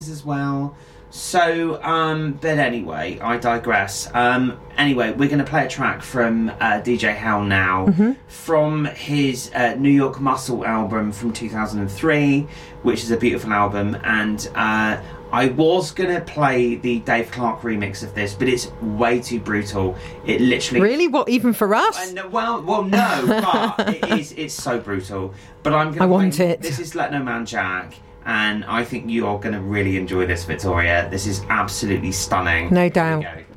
as well. So, but anyway, I digress. Anyway, we're going to play a track from DJ Hell now, from his New York Muscle album from 2003, which is a beautiful album. And I was going to play the Dave Clark remix of this, but it's way too brutal. It literally... Really? What, even for us? Well, no, but it's so brutal. But I'm going to... I want it. This is Let No Man Jack. And I think you are going to really enjoy this, Victoria. This is absolutely stunning. No doubt.